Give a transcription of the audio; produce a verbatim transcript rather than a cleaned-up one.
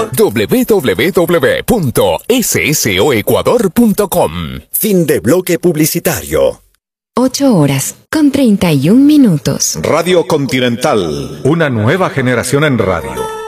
doble u doble u doble u punto s s o ecuador punto com. Fin de bloque publicitario. ocho horas con treinta y un minutos. Radio Continental, una nueva generación en radio.